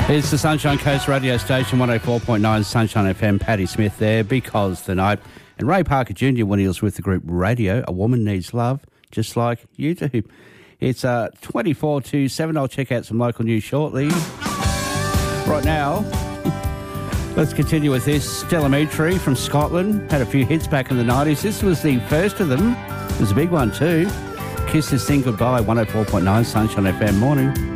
It's the Sunshine Coast radio station, 104.9 Sunshine FM. Paddy Smith there, Because the Night. And Ray Parker Jr. when he was with the group Radio, A Woman Needs Love, just like you do. It's 24 to 7. I'll check out some local news shortly. Right now, let's continue with this. Stella Mitri from Scotland had a few hits back in the 90s. This was the first of them. It was a big one too. Kiss This Thing Goodbye, 104.9 Sunshine FM. Morning.